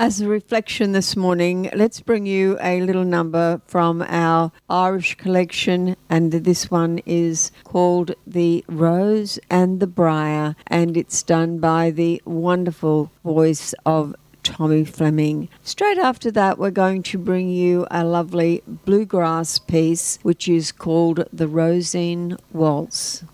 As a reflection this morning, let's bring you a little number from our Irish collection, and this one is called The Rose and the Briar, and it's done by the wonderful voice of Tommy Fleming. Straight after that, we're going to bring you a lovely bluegrass piece, which is called The Rosine Waltz.